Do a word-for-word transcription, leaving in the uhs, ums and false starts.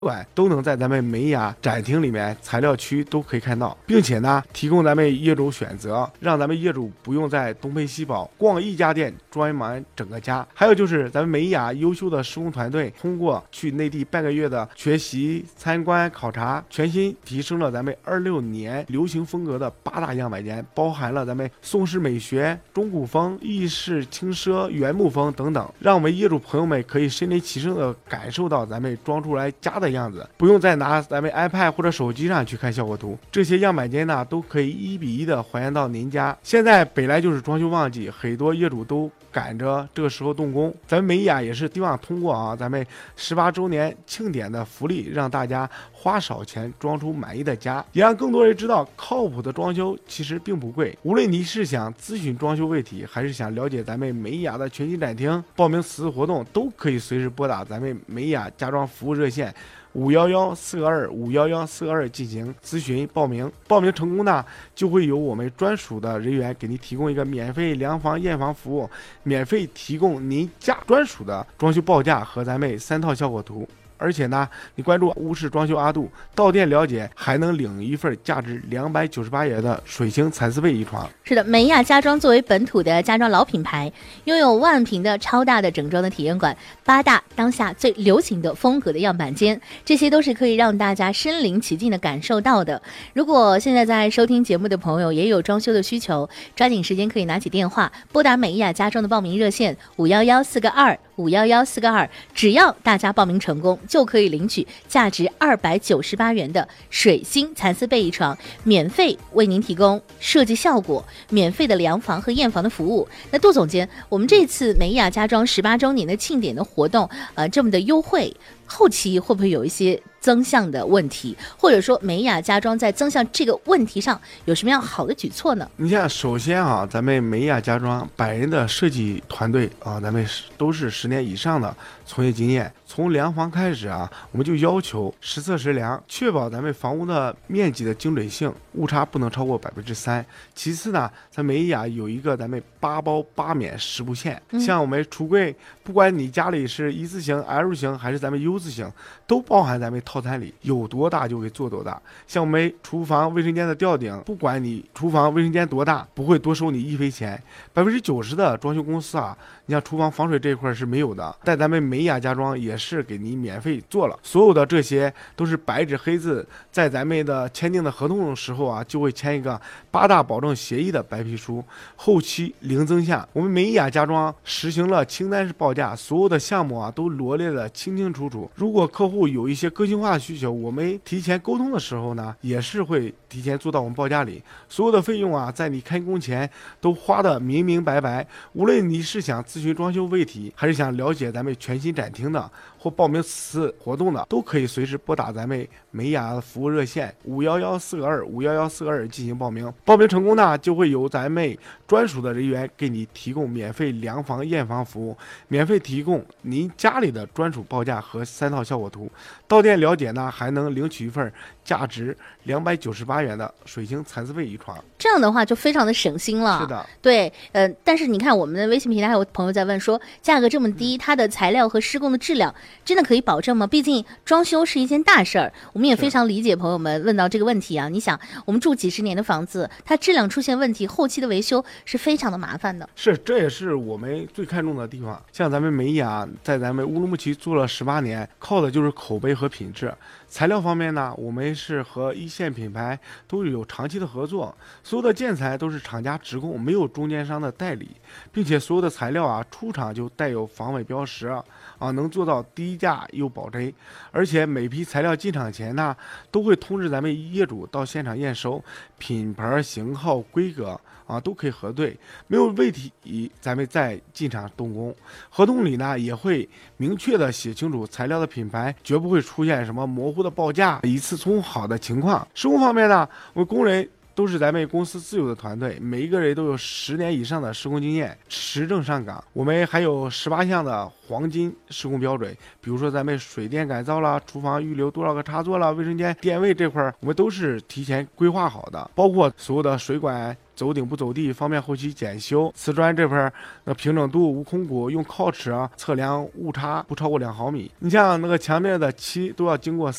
外都能在咱们美雅展厅里面材料区都可以看到，并且呢提供咱们业主选择，让咱们业主不用在东配西跑逛一家店装满整个家。还有就是咱们美雅优秀的施工团队通过去内地半个月的学习参观考察，全新提升了咱们二六年流行风格的八大样板间，包含了咱们宋式美学、中古风、意式轻奢、原木风等等，让我们业主朋友们可以身临其境的感受到咱们装出来家的样子，不用再拿咱们 iPad 或者手机上去看效果图。这些样板间呢都可以一比一的还原到您家。现在本来就是装修旺季，很多业主都赶着这个时候动工，咱们美雅也是希望通过啊咱们十八周年庆典的福利，让大家花少钱装出满意的家，也让更多人知道靠谱的装修其实并不贵。无论你是想咨询装修问题，还是想了解咱们美雅的全新展厅，报名此次活动都可以随时拨打咱们美雅家装服务热线五一一四个二五一一四个二进行咨询报名。报名成功呢，就会有我们专属的人员给您提供一个免费量房验房服务，免费提供您家专属的装修报价和咱们三套效果图。而且呢，你关注屋式装修阿杜，到店了解还能领一份价值两百九十八元的水星蚕丝被一床。 是的，美雅家装作为本土的家装老品牌，拥有万平的超大的整装的体验馆，八大当下最流行的风格的样板间，这些都是可以让大家身临其境的感受到的。如果现在在收听节目的朋友也有装修的需求，抓紧时间可以拿起电话拨打美雅家装的报名热线五一一四个二五一一四个二，只要大家报名成功，就可以领取价值二百九十八元的水星蚕丝被一床，免费为您提供设计效果、免费的量房和验房的服务。那杜总监，我们这次美雅家装十八周年的庆典的活动，呃，这么的优惠，后期会不会有一些增项的问题，或者说美雅家装在增项这个问题上有什么样好的举措呢？ 你像首先啊，咱们美雅家装百人的设计团队啊，咱们都是十年以上的从业经验。从量房开始啊，我们就要求实测实量，确保咱们房屋的面积的精准性，误差不能超过百分之三。其次呢，咱美雅有一个咱们八包八免十不限，嗯、像我们橱柜，不管你家里是一字形、L 型还是咱们 U 字形，都包含咱们套餐里，有多大就给做多大。像我们厨房卫生间的吊顶，不管你厨房卫生间多大，不会多收你一分钱。百分之九十的装修公司啊，你像厨房防水这一块是没有的，但咱们美雅家装也是给你免费做了。所有的这些都是白纸黑字，在咱们的签订的合同的时候啊，就会签一个八大保证协议的白皮书，后期零增项。我们美雅家装实行了清单式报价，所有的项目啊都罗列的清清楚楚。如果客户有一些个性化的需求，我们提前沟通的时候呢，也是会提前做到我们报价里。所有的费用啊，在你开工前都花的明明白白。无论你是想咨询装修问题，还是想了解咱们全新展厅的，或报名此次活动的，都可以随时拨打咱们美雅的服务热线五一一四个二五一一四个二进行报名。报名成功呢，就会有咱们专属的人员给你提供免费量房验房服务，免费提供您家里的专属报价和三套效果图。到店了解呢，还能领取一份价值两百九十八元的水晶蚕丝被一床。 这样的话就非常的省心了。 是的， 对，呃，但是你看我们的微信平台还有朋友在问说，价格这么低，它的材料和施工的质量真的可以保证吗？毕竟装修是一件大事儿，我们也非常理解朋友们问到这个问题啊。你想，我们住几十年的房子，它质量出现问题，后期的维修是非常的麻烦的。 是，这也是我们最看重的地方。像咱们美雅在咱们乌鲁木齐做了十八年，靠的就是口碑和品质。材料方面呢，我们是和一线品牌都有长期的合作，所有的建材都是厂家直供，没有中间商的代理，并且所有的材料啊出厂就带有防伪标识啊，能做到低价又保真。而且每批材料进厂前呢，都会通知咱们业主到现场验收，品牌、型号、规格啊都可以核对，没有问题咱们再进场动工。合同里呢也会明确的写清楚材料的品牌，绝不会出现什么模糊的报价、一次冲好的情况。施工方面呢，我们工人都是咱们公司自有的团队，每一个人都有十年以上的施工经验，持证上岗。我们还有十八项的黄金施工标准，比如说咱们水电改造啦，厨房预留多少个插座啦，卫生间电位这块我们都是提前规划好的，包括所有的水管走顶不走地，方便后期检修。瓷砖这块那平整度、无孔骨用铐尺啊测量误差不超过两毫米。你像那个墙面的漆都要经过